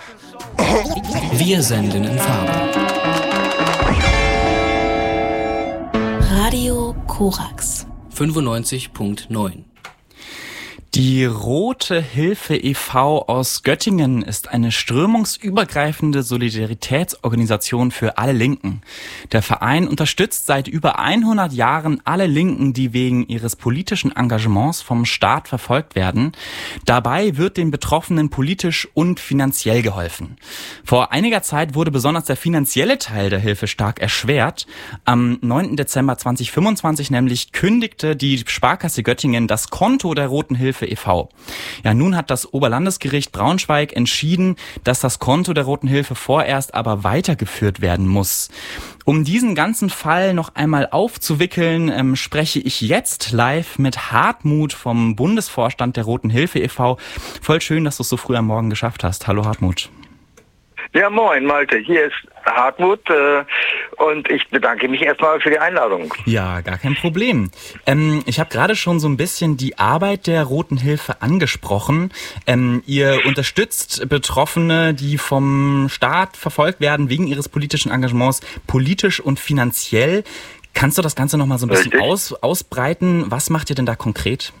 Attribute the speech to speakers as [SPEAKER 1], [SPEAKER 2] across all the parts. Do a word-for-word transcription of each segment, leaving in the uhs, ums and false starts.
[SPEAKER 1] Wir senden in Farbe.
[SPEAKER 2] Radio Korax
[SPEAKER 1] fünfundneunzig Komma neun.
[SPEAKER 3] Die Rote Hilfe e V aus Göttingen ist eine strömungsübergreifende Solidaritätsorganisation für alle Linken. Der Verein unterstützt seit über hundert Jahren alle Linken, die wegen ihres politischen Engagements vom Staat verfolgt werden. Dabei wird den Betroffenen politisch und finanziell geholfen. Vor einiger Zeit wurde besonders der finanzielle Teil der Hilfe stark erschwert. Am neunten Dezember zweitausendfünfundzwanzig nämlich kündigte die Sparkasse Göttingen das Konto der Roten Hilfe e V Ja, nun hat das Oberlandesgericht Braunschweig entschieden, dass das Konto der Roten Hilfe vorerst aber weitergeführt werden muss. Um diesen ganzen Fall noch einmal aufzuwickeln, ähm, spreche ich jetzt live mit Hartmut vom Bundesvorstand der Roten Hilfe e V Voll schön, dass du es so früh am Morgen geschafft hast. Hallo Hartmut.
[SPEAKER 4] Ja, moin Malte, hier ist Hartmut äh, und ich bedanke mich erstmal für die Einladung.
[SPEAKER 3] Ja, gar kein Problem. Ähm, ich habe gerade schon so ein bisschen die Arbeit der Roten Hilfe angesprochen. Ähm, ihr unterstützt Betroffene, die vom Staat verfolgt werden wegen ihres politischen Engagements, politisch und finanziell. Kannst du das Ganze noch mal so ein bisschen aus, ausbreiten? Was macht ihr denn da konkret?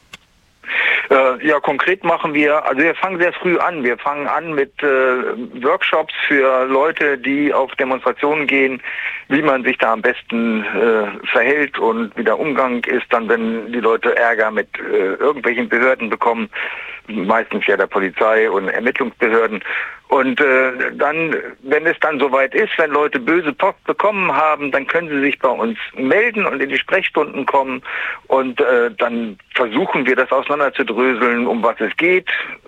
[SPEAKER 4] Ja, konkret machen wir, also wir fangen sehr früh an. Wir fangen an mit äh, Workshops für Leute, die auf Demonstrationen gehen, wie man sich da am besten äh, verhält und wie der Umgang ist, dann wenn die Leute Ärger mit äh, irgendwelchen Behörden bekommen, meistens ja der Polizei und Ermittlungsbehörden. Und äh, dann, wenn es dann soweit ist, wenn Leute böse Post bekommen haben, dann können sie sich bei uns melden und in die Sprechstunden kommen und äh, dann versuchen wir das auseinanderzudröseln, um was es geht,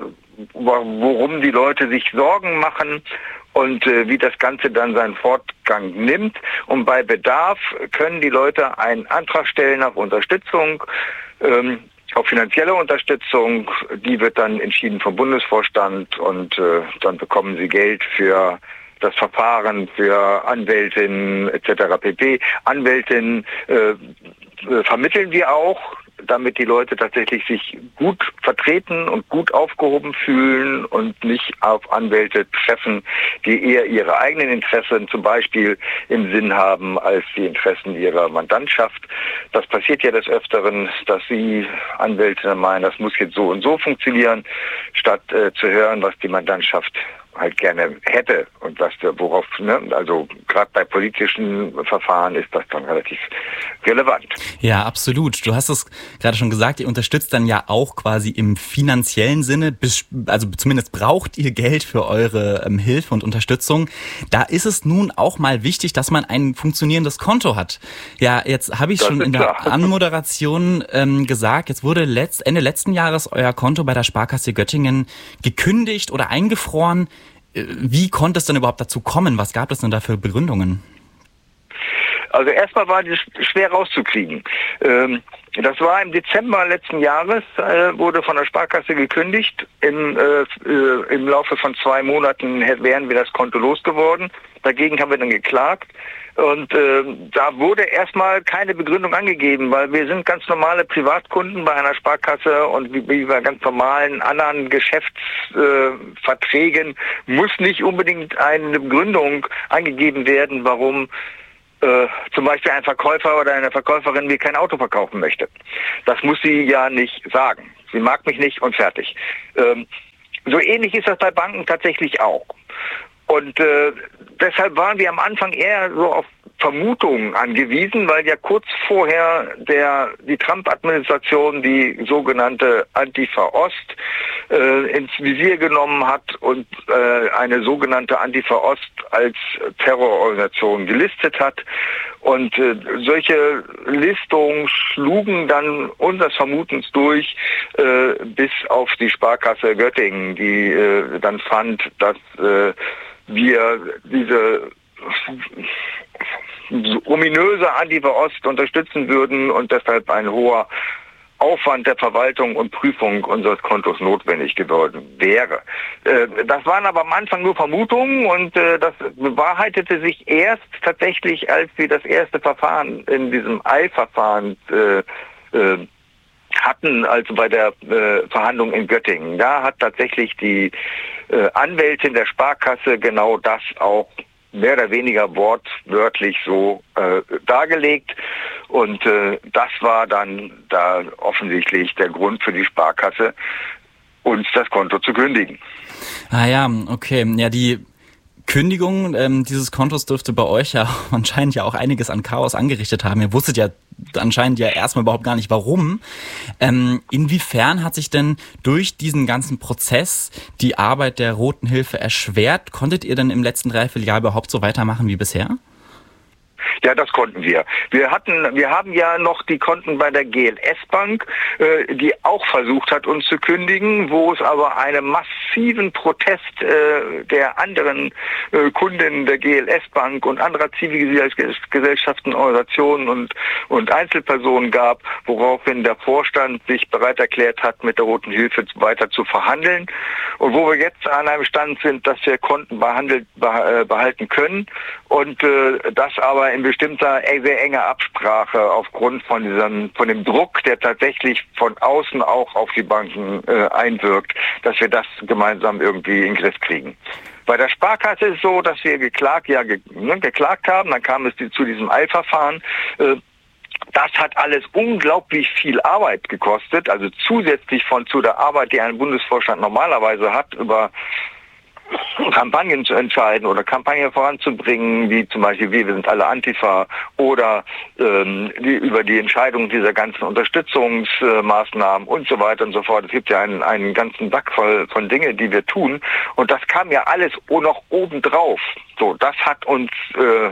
[SPEAKER 4] worum die Leute sich Sorgen machen und äh, wie das Ganze dann seinen Fortgang nimmt. Und bei Bedarf können die Leute einen Antrag stellen auf Unterstützung, ähm, auf finanzielle Unterstützung. Die wird dann entschieden vom Bundesvorstand und äh, dann bekommen sie Geld für das Verfahren, für Anwältinnen et cetera pp. Anwältinnen äh, vermitteln wir auch, damit die Leute tatsächlich sich gut vertreten und gut aufgehoben fühlen und nicht auf Anwälte treffen, die eher ihre eigenen Interessen zum Beispiel im Sinn haben als die Interessen ihrer Mandantschaft. Das passiert ja des Öfteren, dass sie Anwälte meinen, das muss jetzt so und so funktionieren, statt äh, zu hören, was die Mandantschaft halt gerne hätte und was worauf, ne, also gerade bei politischen Verfahren ist das dann relativ relevant.
[SPEAKER 3] Ja, absolut. Du hast es gerade schon gesagt, ihr unterstützt dann ja auch quasi im finanziellen Sinne, also zumindest braucht ihr Geld für eure ähm, Hilfe und Unterstützung. Da ist es nun auch mal wichtig, dass man ein funktionierendes Konto hat. Ja, jetzt habe ich das schon in der klar. Anmoderation ähm, gesagt, jetzt wurde letzt, Ende letzten Jahres euer Konto bei der Sparkasse Göttingen gekündigt oder eingefroren. Wie konnte es denn überhaupt dazu kommen? Was gab es denn da für Begründungen?
[SPEAKER 4] Also erstmal war das schwer rauszukriegen. Ähm, das war im Dezember letzten Jahres, äh, wurde von der Sparkasse gekündigt. Im, äh, äh, im Laufe von zwei Monaten wären wir das Konto losgeworden. Dagegen haben wir dann geklagt. Und äh, da wurde erstmal keine Begründung angegeben, weil wir sind ganz normale Privatkunden bei einer Sparkasse und wie, wie bei ganz normalen anderen Geschäftsverträgen äh, muss nicht unbedingt eine Begründung angegeben werden, warum äh, zum Beispiel ein Verkäufer oder eine Verkäuferin mir kein Auto verkaufen möchte. Das muss sie ja nicht sagen. Sie mag mich nicht und fertig. Ähm, so ähnlich ist das bei Banken tatsächlich auch. Und äh, deshalb waren wir am Anfang eher so auf Vermutungen angewiesen, weil ja kurz vorher der die Trump-Administration die sogenannte Antifa-Ost äh, ins Visier genommen hat und äh, eine sogenannte Antifa-Ost als Terrororganisation gelistet hat. Und äh, solche Listungen schlugen dann unseres Vermutens durch äh, bis auf die Sparkasse Göttingen, die äh, dann fand, dass äh, wir diese ominöse Antifa-Ost unterstützen würden und deshalb ein hoher Aufwand der Verwaltung und Prüfung unseres Kontos notwendig geworden wäre. Äh, das waren aber am Anfang nur Vermutungen und äh, das bewahrheitete sich erst tatsächlich, als wir das erste Verfahren in diesem Eilverfahren äh, äh, hatten, also bei der äh, Verhandlung in Göttingen. Da hat tatsächlich die äh, Anwältin der Sparkasse genau das auch mehr oder weniger wortwörtlich so äh, dargelegt. Und äh, das war dann da offensichtlich der Grund für die Sparkasse, uns das Konto zu kündigen.
[SPEAKER 3] Ah ja, okay. Ja, die Kündigung ähm, dieses Kontos dürfte bei euch ja anscheinend ja auch einiges an Chaos angerichtet haben. Ihr wusstet ja anscheinend ja erstmal überhaupt gar nicht, warum. Ähm, inwiefern hat sich denn durch diesen ganzen Prozess die Arbeit der Roten Hilfe erschwert? Konntet ihr denn im letzten Dreivierteljahr überhaupt so weitermachen wie bisher?
[SPEAKER 4] Ja, das konnten wir. Wir hatten, wir haben ja noch die Konten bei der G L S Bank, äh, die auch versucht hat, uns zu kündigen, wo es aber einen massiven Protest äh, der anderen äh, Kunden der G L S Bank und anderer Zivilgesellschaften, Organisationen und, und Einzelpersonen gab, woraufhin der Vorstand sich bereit erklärt hat, mit der Roten Hilfe weiter zu verhandeln. Und wo wir jetzt an einem Stand sind, dass wir Konten behandelt, behalten können und äh, das aber in bestimmter sehr enger Absprache aufgrund von diesem, von dem Druck, der tatsächlich von außen auch auf die Banken äh, einwirkt, dass wir das gemeinsam irgendwie in den Griff kriegen. Bei der Sparkasse ist es so, dass wir geklagt, ja, ge, ne, geklagt haben, dann kam es die, zu diesem Eilverfahren. Äh, Das hat alles unglaublich viel Arbeit gekostet, also zusätzlich von zu der Arbeit, die ein Bundesvorstand normalerweise hat, über Kampagnen zu entscheiden oder Kampagnen voranzubringen, wie zum Beispiel wir, wir sind alle Antifa, oder ähm, die, über die Entscheidung dieser ganzen Unterstützungsmaßnahmen und so weiter und so fort. Es gibt ja einen, einen ganzen Sack voll von Dingen, die wir tun, und das kam ja alles noch obendrauf. So, das hat uns äh,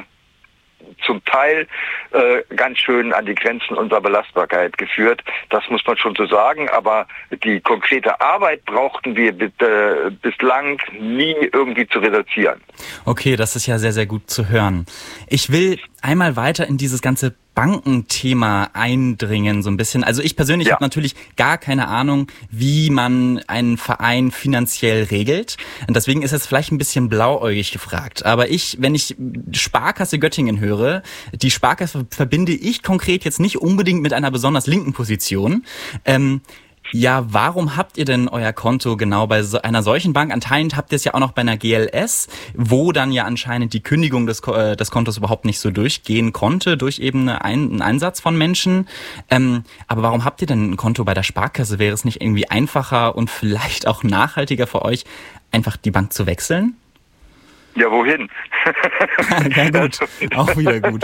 [SPEAKER 4] zum Teil äh, ganz schön an die Grenzen unserer Belastbarkeit geführt. Das muss man schon so sagen, aber die konkrete Arbeit brauchten wir äh, bislang nie irgendwie zu reduzieren.
[SPEAKER 3] Okay, das ist ja sehr, sehr gut zu hören. Ich will einmal weiter in dieses ganze Bankenthema eindringen, so ein bisschen. Also ich persönlich
[SPEAKER 4] ja.
[SPEAKER 3] habe natürlich gar keine Ahnung, wie man einen Verein finanziell regelt. Und deswegen ist es vielleicht ein bisschen blauäugig gefragt. Aber ich, wenn ich Sparkasse Göttingen höre, die Sparkasse verbinde ich konkret jetzt nicht unbedingt mit einer besonders linken Position. Ähm, Ja, warum habt ihr denn euer Konto genau bei so einer solchen Bank? Anscheinend habt ihr es ja auch noch bei einer G L S, wo dann ja anscheinend die Kündigung des, äh, des Kontos überhaupt nicht so durchgehen konnte, durch eben eine, einen Einsatz von Menschen. Ähm, aber warum habt ihr denn ein Konto bei der Sparkasse? Wäre es nicht irgendwie einfacher und vielleicht auch nachhaltiger für euch, einfach die Bank zu wechseln?
[SPEAKER 4] Ja, wohin?
[SPEAKER 3] Ja gut, auch wieder gut.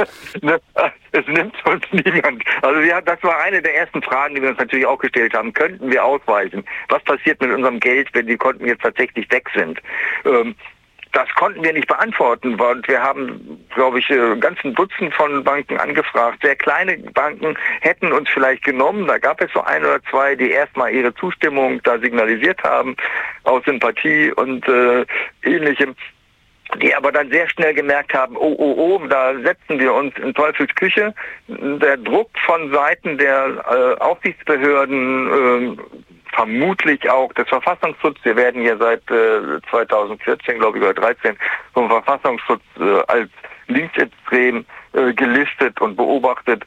[SPEAKER 4] Es nimmt uns niemand. Also wir, das war eine der ersten Fragen, die wir uns natürlich auch gestellt haben. Könnten wir ausweisen? Was passiert mit unserem Geld, wenn die Konten jetzt tatsächlich weg sind? Ähm, das konnten wir nicht beantworten, und wir haben, glaube ich, einen ganzen Dutzend von Banken angefragt. Sehr kleine Banken hätten uns vielleicht genommen. Da gab es so ein oder zwei, die erstmal ihre Zustimmung da signalisiert haben, aus Sympathie und äh, Ähnlichem, die aber dann sehr schnell gemerkt haben, oh, oh, oh, da setzen wir uns in Teufels Küche. Der Druck von Seiten der äh, Aufsichtsbehörden, äh, vermutlich auch des Verfassungsschutzes, wir werden ja seit äh, zweitausendvierzehn, glaube ich, oder dreizehn vom Verfassungsschutz äh, als linksextrem äh, gelistet und beobachtet,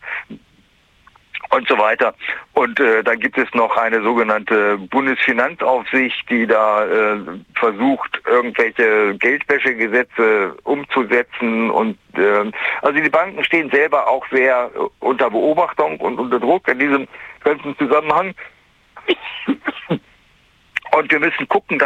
[SPEAKER 4] und so weiter. Und äh, dann gibt es noch eine sogenannte Bundesfinanzaufsicht, die da äh, versucht, irgendwelche Geldwäschegesetze umzusetzen. Und äh, also die Banken stehen selber auch sehr äh, unter Beobachtung und unter Druck in diesem ganzen Zusammenhang. Und wir müssen gucken,